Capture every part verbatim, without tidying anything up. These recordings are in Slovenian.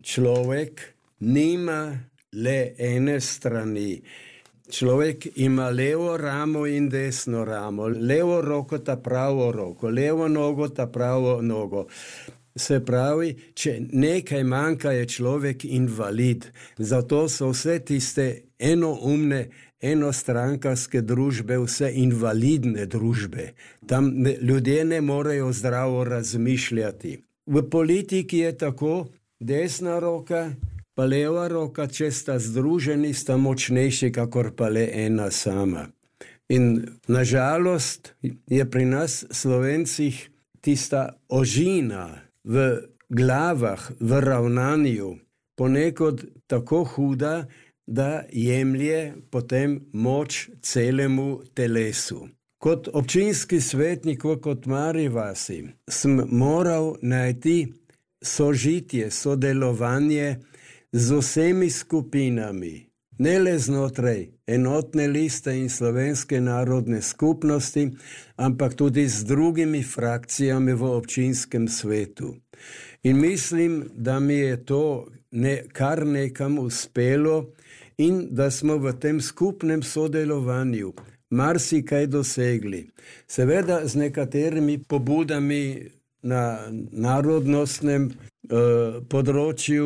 človek nima le ene strani. Človek ima levo ramo in desno ramo, levo roko ta pravo roko, levo nogo ta pravo nogo. Se pravi, če nekaj manjka, je človek invalid. Zato so vse tiste enoumne, enostrankarske družbe, vse invalidne družbe. Tam ne, ljudje ne morejo zdravo razmišljati. V politiki je tako, desna roka pa leva roka, če sta združeni, sta močnejši, kakor pa le ena sama. In nažalost je pri nas Slovencih tista ožina v glavah, v ravnanju, ponekod tako huda, da jemlje potem moč celemu telesu. Kot občinski svetnik v Kotmari vasi sem moral najti sožitje, sodelovanje z vsemi skupinami, ne le znotraj enotne liste in Slovenske narodne skupnosti, ampak tudi z drugimi frakcijami v občinskem svetu. In mislim, da mi je to ne, kar nekam uspelo in da smo v tem skupnem sodelovanju marsikaj dosegli. Seveda z nekaterimi pobudami na narodnostnem eh, področju,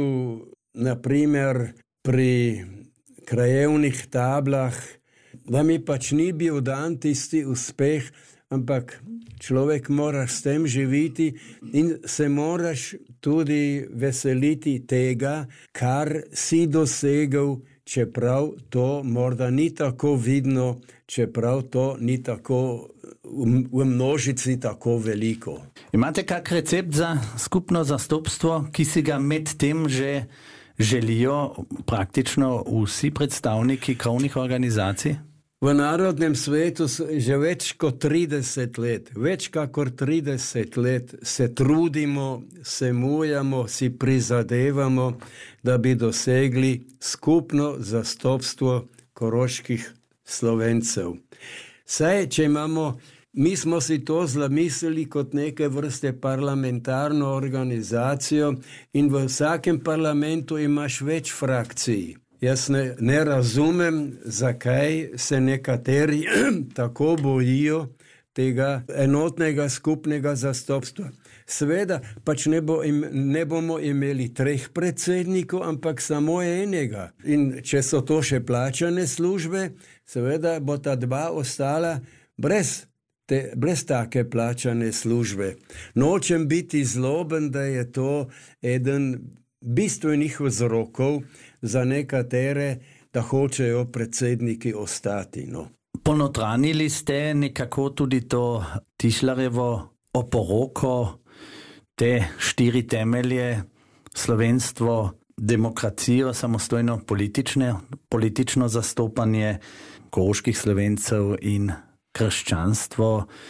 naprimer pri krajevnih tablah, da mi pač ni bil dan tisti uspeh, ampak človek mora s tem živeti in se moraš tudi veseliti tega, kar si dosegel, čeprav to morda ni tako vidno, čeprav to ni tako v množici tako veliko. Imate kak recept za skupno zastopstvo, ki si ga med tem že želijo praktično vsi predstavniki krovnih organizacij? V narodnem svetu že več kot trideset let, več kakor trideset let se trudimo, se mujamo, si prizadevamo, da bi dosegli skupno zastopstvo koroških Slovencev. Saj, če imamo, mi smo si to zamislili kot neke vrste parlamentarno organizacijo in v vsakem parlamentu imaš več frakcij. Jaz ne, ne razumem, zakaj se nekateri tako bojijo tega enotnega skupnega zastopstva. Seveda, pač ne, bo im, ne bomo imeli treh predsednikov, ampak samo enega. In če so to še plačane službe, seveda bo ta dva ostala brez, te, brez take plačane službe. Nočem biti zloben, da je to eden bistvenih vzrokov za nekatere, da hočejo predsedniki ostati. No. Ponotranili ste nekako tudi to Tišlarjevo oporoko, te štiri temelje, slovenstvo, demokracijo, samostojno politične, politično zastopanje koroških Slovencev in krščanstvo.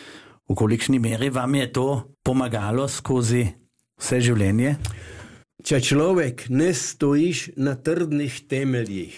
V kolikšni meri vam je to pomagalo skozi vse življenje? Če človek ne stojiš na trdnih temeljih,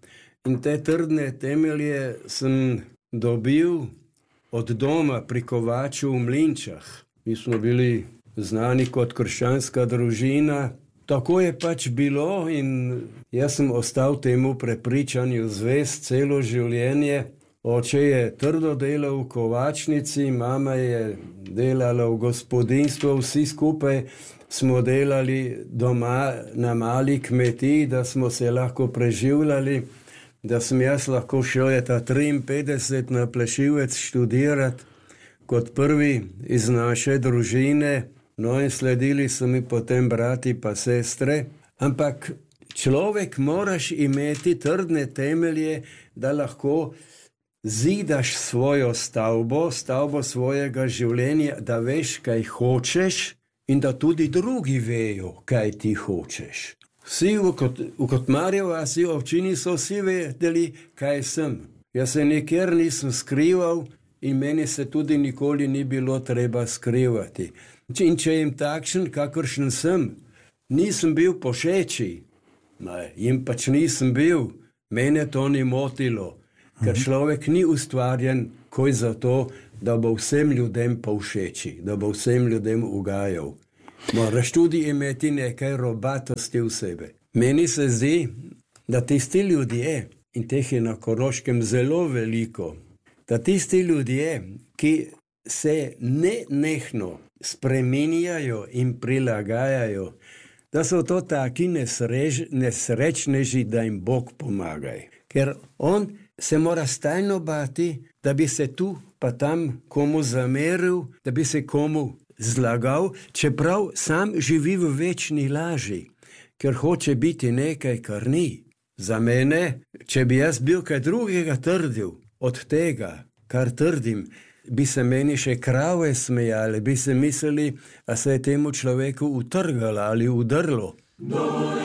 in te trdne temelje sem dobil od doma pri Kovaču v Mlinčah. Mi smo bili znani kot krščanska družina. Tako je pač bilo in jaz sem ostal temu prepričanju zvest celo življenje. Oče je trdo delal v kovačnici, mama je delala v gospodinstvu, vsi skupaj smo delali doma na mali kmetiji, da smo se lahko preživljali, da sem jaz lahko šel leta triinpetdeset na Plešivec študirati kot prvi iz naše družine, no in sledili so mi potem brati pa sestre. Ampak človek moraš imeti trdne temelje, da lahko zidaš svojo stavbo, stavbo svojega življenja, da veš, kaj hočeš in da tudi drugi vejo, kaj ti hočeš. Vsi v, kot, v Kotmarjevi vasi občini so vsi vedeli, kaj sem. Jaz se nikjer nisem skrival in meni se tudi nikoli ni bilo treba skrivati. In če jim takšen, kakršen sem, nisem bil pošeči, jim pač nisem bil, mene to ni motilo. Ker človek ni ustvarjen koj za to, da bo vsem ljudem povšeči, da bo vsem ljudem ugajal. Moraš tudi imeti nekaj robatosti v sebi. Meni se zdi, da tisti ljudje, in teh je na Koroškem zelo veliko, da tisti ljudje, ki se nenehno spreminjajo in prilagajajo, da so to taki nesrež, nesrečneži, da jim Bog pomagaj. Ker on se mora stalno bati, da bi se tu pa tam komu zameril, da bi se komu zlagal, čeprav sam živi v večni laži, ker hoče biti nekaj, kar ni. Za mene, če bi jaz bil kaj drugega trdil od tega, kar trdim, bi se meni še krave smejali, bi se mislili, a se je temu človeku utrgalo ali udrlo.